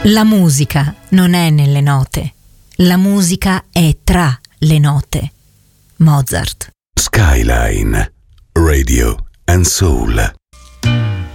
La musica non è nelle note, la musica è tra le note. Mozart. Skyline, Radio and Soul.